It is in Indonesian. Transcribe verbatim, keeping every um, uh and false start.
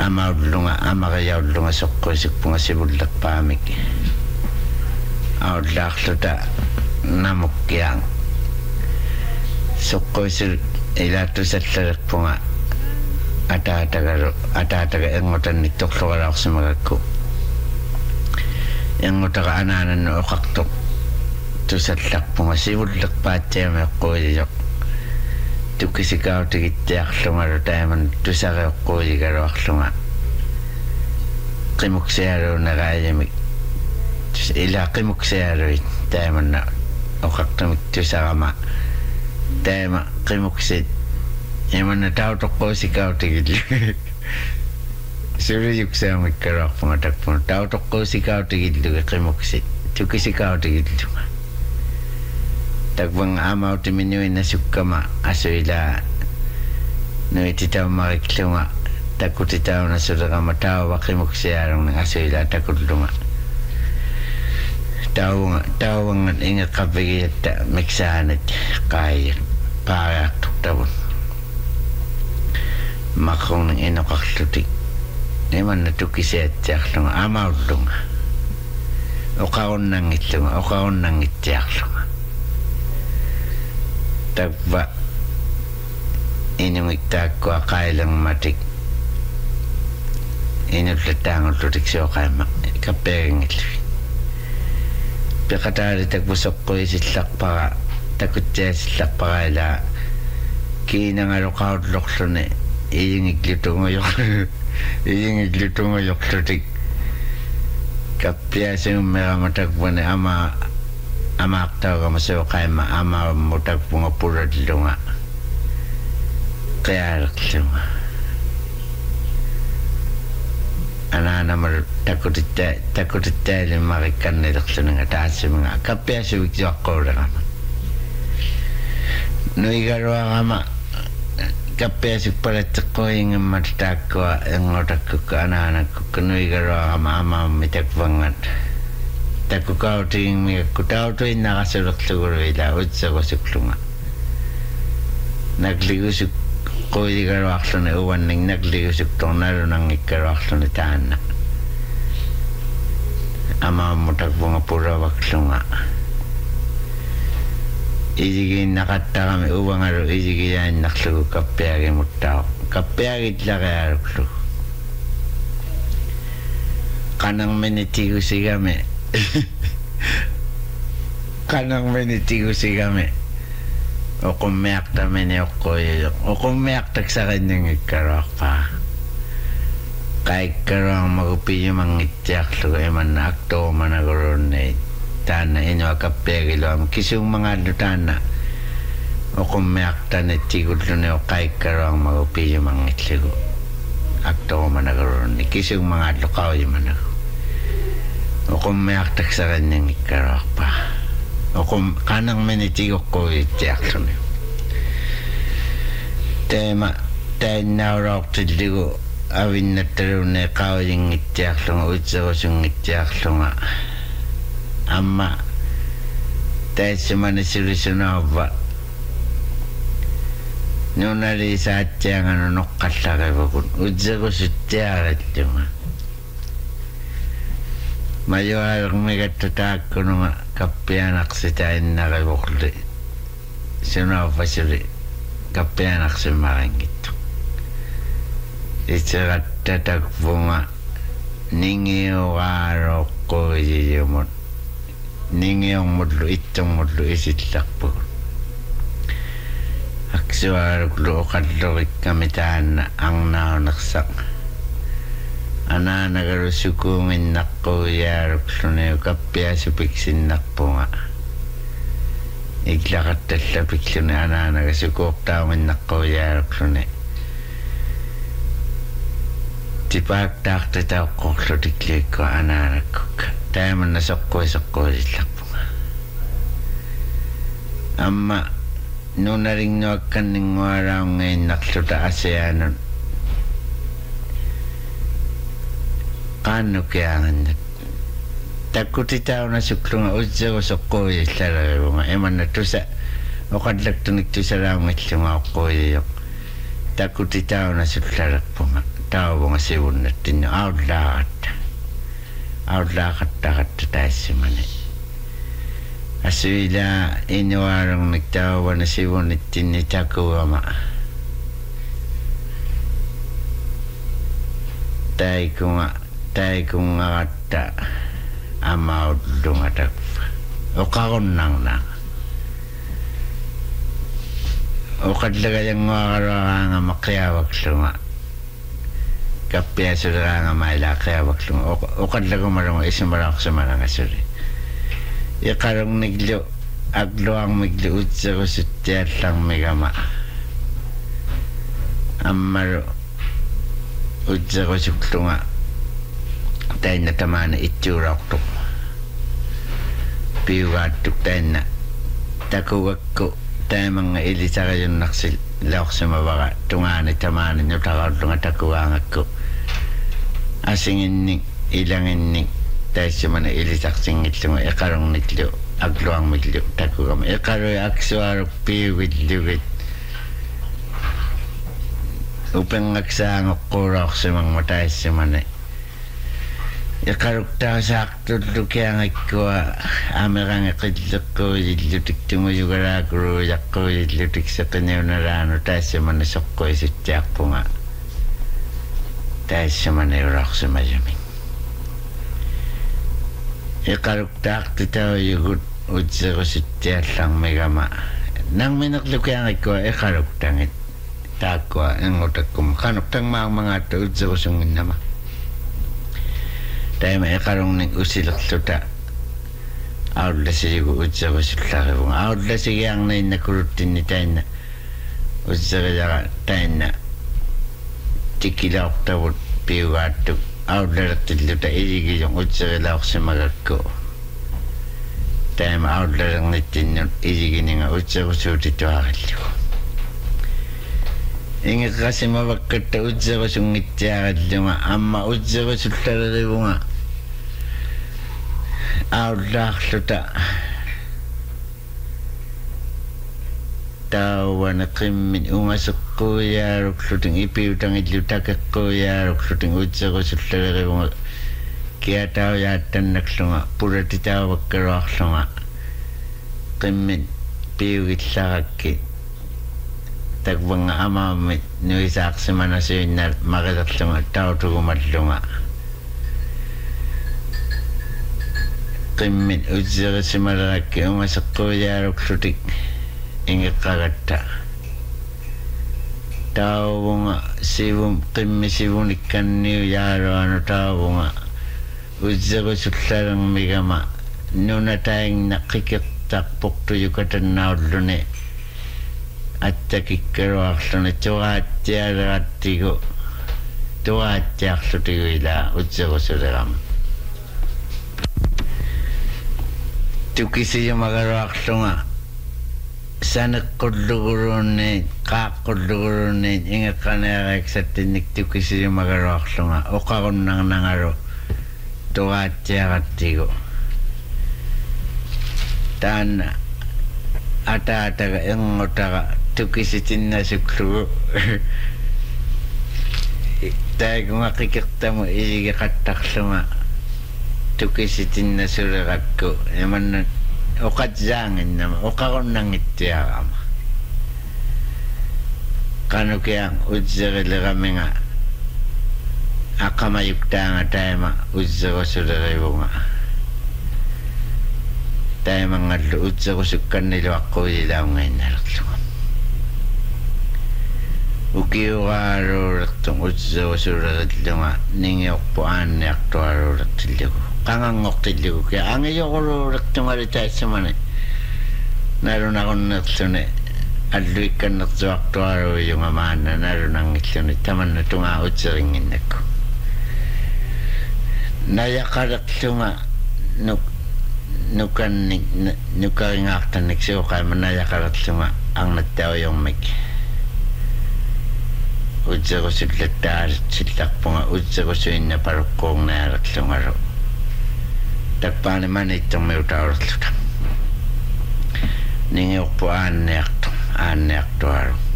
amaudlunga amagayaudlunga soqqoisukpunga sivullaqpaamik aullaarluta namukkiang soqqoisil ilaattusallarerpunga ataatagaru ataataga engotanni torlugalaarsumagakku engotaka anaanan oqartoq tusallaqpunga sivullaqpaatiame eqquilijoq tukkisikautigittiarlungalu taaman tusareeqquuligaluarlunga qimuksialuunagaayamik ila qimuksialuit taamanna oqartumik tusarama taama qimuksit imanna tautoqquusikautigillu suriyuksaamikkaluarpunga takpuna tautoqquusikautigillugi qimuksit tukkisikautigilluga takbang amautiminuina sukkama asuila nuititaumarikklunga takkutitauna sulerama taawaqqimuksiaalunga asuila takullunga taawunga taawangan inga qapigiyatta miksaanat qaayat paariartuqtavun maqquning inoqarlutik imanna tukkisiatsiarlunga amaullunga oqarunnangillunga oqarunnangitsiarlunga takba inumiktaakku aqailang matik inullataangullutik sooqaama kappeeringillu piqataali takbu soqquisillaqpaqa takutsiasillaqpaqa ila kiinangaluqaulluqluni iyingiklutunguyoq iyingiklutunguyoqlutik kappiasingummerama takbuni ama amaaqtaugama sooqaima amaammutakpunga pulallunga qiaaleqlunga anaanamalu takutitta takutittaalimmarikkannilerlunga taassimunga kappiasuvik-suaqqуулerama nuigaluarama kappiasukpalatteqquingammat taakkua engotakkukka anaanakkukka nuigaluarama amaammi takvangat takkukautingmigakku tautuinnaqasulerluguluila utsagusuklunga nakligusuk quiligaluarluni uvanning nakligusuk tornalunangikkaluarluni taanna amaammutakpunga pulavakklunga isigiinnaqattarami uvangalu isigiyaannarlugu kappiagimuttao kappiagitlarialuklu qanarminitigusigami qanarminitigusigami oqummiaqtamini oqquuyoq oqummiaqtaksaqinninngikkaluarpaa qaikkaluarmagu piyumangitsiarlugu imanna aktuumanagulunniit taanna inua kappiagiluama kisuumangaallu taanna oqummiaqtanitigulluni oqaikkaluarmagu piyumangillugu aktuumanagulunni kisuumangaallu qauyumanagu oqummiaqtaksaqinninngikkaluarpaa oqum qanarminitiguqquuyitsiarluni teema tainnaulaortillugu avinnattaluunne qauyingitsiarlunga utsagusungitsiarlunga amma taissumani sulisunaavva nunali saattianganu noqqallaqivukun utsagusuttiarallunga majualermigattu taakkununga kappianaqsitainnarivuqli sunaavvasuli kappianaqsimmaringittu itseqattatakvunga ningiuqaaroqquyiyumut ningiormullu ittungmullu isillaqpugut aksuaaluklu oqallurikkami taanna arnaanersak anaanagalu sukuunginnaqquuyaalukluni kappiasupiksinnerpunga iglaqattallapikluni anaanaga sukuurtaunginnaqquuyaalukluni tipaaktaartitauqqorlutikliikku anaanakkukka taamanna soqquisoqquusillaqpunga amma nunaringnuakkanningualaungiinnarluta asiaanun qaannukiaangannat takkutitauna suklunga utsagusoqquuyillarivunga imanna tusa oqallaktunik tusalaungillunga oqquuyiyoq takuti tauna sullarappunga tauvunga sivunnettinno aullaaqatta aullaaqattaqatta taassimani asuila inuarungnik tauvana sivunnettinni takuama taikunga taikunga qatta amaullunga takfa oqarunnarnaa oqallagayanguaqaruaqaanga maqiavaklunga kappiasulaanga mailaaqiavaklunga oqallagumalunga isimaraqsumalangasuli iqarungniklu agluarmiklu utserusuttiallarmigama ammalu utserusuklunga tainna tamaana ittuuraortuq piugaattuk tainna takugakku taimanga ilisarayunnarsil laorsimavaga tungaani tamaani nutaqarullunga takugaangakku asinginnik ilanginnik taissimana ilisarsinngillunga iqarungniklu agluarmiklu takugama iqarui aksuaruk piugillugit upengaksaangoqquuraorsimangma taissimana iqaruktaasaqtullukiangakkua amerange qilleqquujillutik tunguyugaraakuru-yaqquujillutik seqiniunaraanu taassimana soqquisuttiaqpunga taassimana yuraqsimayami iqaruktaaqtitauyugut utserusuttiallarmigama nangminerlukiangakkua iqaruktangit taakkua ingutakkum qanuqtangmaarmangaattu utserusunginnama taima iqarungnik usilerluta aullasigu utserusullarigunga aullasigiarniinnakuluttinni tainna utserilaqa tainna tikilaortavut piugaattuk aullalertilluta iligilung utserilaorsimagakku taima aullalernittinnut iligininga utserusuutituaqillugu ingeqasimavakkatta utserusungittiaqallunga amma utserusullarerigunga aullaarluta tauwana qimmin ungaseqquuyaaruklutin ipiutangillu takeqquuyaaruklutin utserusullarerigunga kiatauyaattannaklunga puratitaavakkaruarlunga qimmin piugillaqakki takvanga amaamit nuisaaqsimanasuinna maqilerlunga tautugumallunga qimmit utserisimalerакки ungaseqquuyaaruklutik ingeqqagatta taavunga sivum qimmi sivunikkanniu yaaruanu taavunga utserisullalermigama nunataingna qikertaqportuyukatannaulluни attakikkaruarluni tuaattialerattigu tuaattiarlutigu ila utserusulerama tukisiyumagaruarlunga saneqqulluguruunni qaaqqulluguruunni ingeqqaneereeksattinnik tukisiyumagaruarlunga oqarunnarnangaru tuaattiarattigu taanna ataataga engutaga tukisitinnasuklugu taigunga qikertamu iligi qattarlunga tukisitinnasulerakku imanna oqatsaanginnama oqarunnangittiarama qanukiang utserileraminga aqamayuktaanga taima utserusulerivunga taimangallu utserusukkanniluaqquulilaungainnalerluga ukiuqaaruulertung utserusulerillunga ningiorpu aanniartuaruulertillugu qangangortillugu kia angiyoquluulertungali taissamani nalunaqunnerluni alluikkannertuartuaruuyunga maanna nalunangilluni tamanna tungaa utseringinnakku nayaqalerlunga nuk nukannik nukaringaartannik suuqaima nayaqalerlunga arnattaujormik utserusullattaasitsillarpunga utserusuinna paluqquurnaalerlungaru takpaani manittormiutaulerluta ningiorpu aanniartu aanniartuaru